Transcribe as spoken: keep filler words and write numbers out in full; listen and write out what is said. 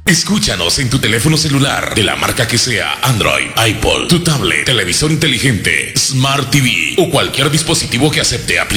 Escúchanos en tu teléfono celular, de la marca que sea, Android, iPod, tu tablet, televisor inteligente, Smart T V o cualquier dispositivo que acepte aplicaciones.